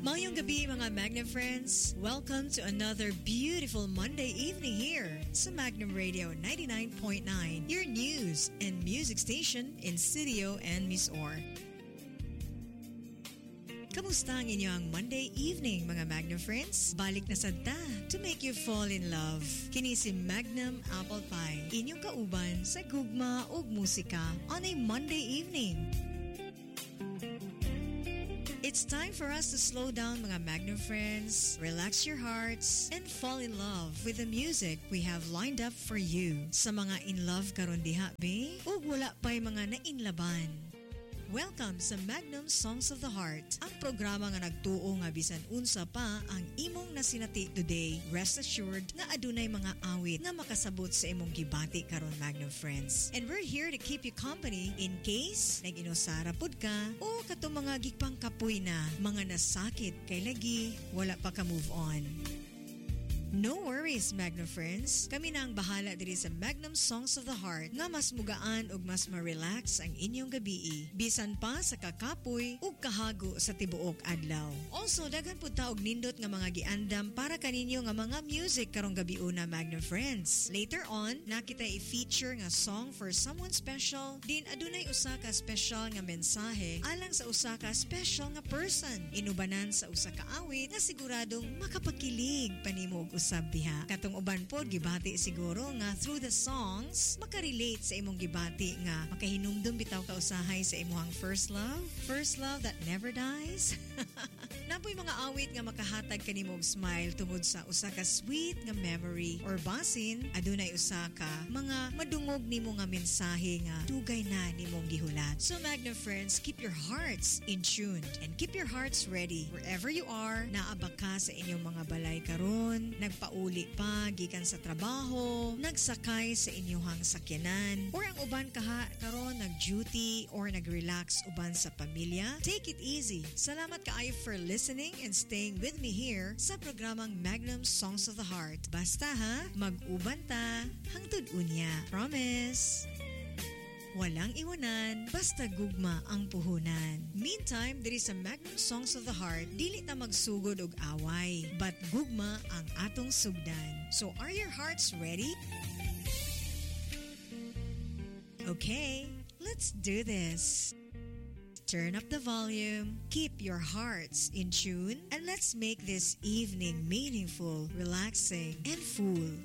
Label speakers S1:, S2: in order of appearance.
S1: Mayong gabi mga Magnum friends. Welcome to another beautiful Monday evening here sa Magnum Radio 99.9, your news and music station in Studio and Miss Or. Kamusta ang inyong Monday evening mga Magnum friends? Balik na sadta to make you fall in love. Kini si Magnum Apple Pie, inyong kauban sa gugma ug musika on a Monday evening. It's time for us to slow down mga Magnum friends, relax your hearts, and fall in love with the music we have lined up for you. Sa mga in love karon diha be, ug wala pa'y mga nainlaban. Welcome sa Magnum Songs of the Heart, ang programa nga nagtuo nga bisan unsa pa ang imong nasinati today. Rest assured nga adunay mga awit nga makasabot sa imong gibati karon Magnum friends. And we're here to keep you company in case nag-inusara pud ka o katong mga gigpang kapoy na mga nasakit kay lagi wala pa ka move on. No worries, Magnum friends. Kami na ang bahala diri sa Magnum Songs of the Heart nga mas mugaan ug mas ma-relax ang inyong gabii. Bisan pa sa kakapoy ug kahago sa tibuok adlaw. Also, daghan pud ta og nindot nga mga giandam para kaninyo nga mga music karong gabi una, Magnum friends. Later on, nakita i-feature nga song for someone special. Din adunay usa ka special nga mensahe alang sa usa ka special nga person. Inubanan sa usa ka awit nga siguradong makapakilig panimo og usab diha. Katong uban pod gibati siguro nga through the songs makarelate sa imong gibati nga makahinumdum bitaw ka usahay sa imong first love that never dies. Napoy mga awit nga makahatag kanimo og smile tungod sa usa ka sweet nga memory or basin adunay usa ka mga madungog nimo nga mensahe nga dugay na nimong gihulat. So Magnum friends, keep your hearts in tune and keep your hearts ready wherever you are. Naaba ka sa inyong mga balay karon, nagpauli pa gikan sa trabaho, nagsakay sa inyong sakyanan, or ang uban kaha karon nag-duty or nag-relax uban sa pamilya. Take it easy. Salamat kaayo for listening and staying with me here sa programang Magnum Songs of the Heart. Basta ha, mag-uban ta hangtod unya. Promise. Walang iwanan, basta gugma ang puhunan. Meantime, diri sa Magnum Songs of the Heart, dili ta magsugod og away, but gugma ang atong sugdan. So are your hearts ready? Okay, let's do this. Turn up the volume, keep your hearts in tune, and let's make this evening meaningful, relaxing, and full